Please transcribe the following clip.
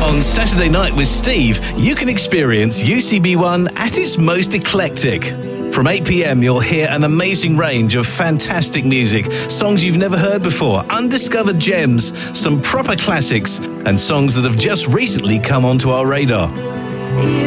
On Saturday Night with Steve, you can experience UCB1 at its most eclectic. From 8 p.m, you'll hear an amazing range of fantastic music, songs you've never heard before, undiscovered gems, some proper classics, and songs that have just recently come onto our radar.